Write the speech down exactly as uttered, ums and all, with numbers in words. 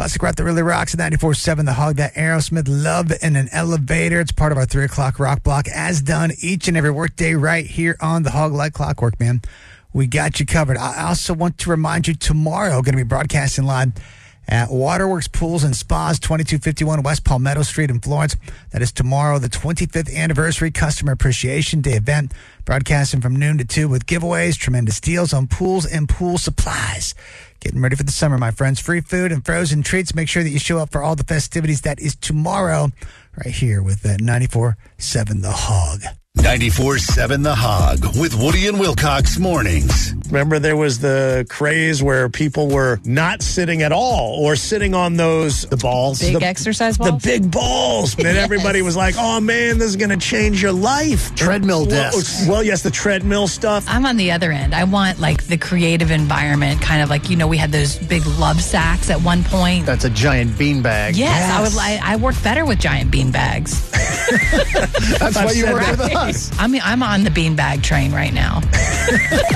classic rock that really rocks at ninety-four point seven The Hog. That Aerosmith, Love in an Elevator. It's part of our three o'clock rock block, as done each and every workday right here on The Hog. Like clockwork, man. We got you covered. I also want to remind you, tomorrow, going to be broadcasting live at Waterworks Pools and Spas, twenty-two fifty-one West Palmetto Street in Florence. That is tomorrow, the twenty-fifth anniversary Customer Appreciation Day event, broadcasting from noon to two with giveaways, tremendous deals on pools and pool supplies. Getting ready for the summer, my friends. Free food and frozen treats. Make sure that you show up for all the festivities. That is tomorrow, right here with uh, ninety-four point seven The Hog. ninety-four point seven The Hog with Woody and Wilcox mornings. Remember, there was the craze where people were not sitting at all or sitting on those the balls, Big the, exercise balls? the big balls. And Yes. everybody was like, "Oh man, this is going to change your life." Treadmill Well, desks. Well, yes, the treadmill stuff. I'm on the other end. I want like the creative environment, kind of like, you know, we had those big love sacks at one point. That's a giant beanbag. Yes, I would. I, I work better with giant bean bags. That's why you said work that. with us. I mean, I'm on the bean bag train right now.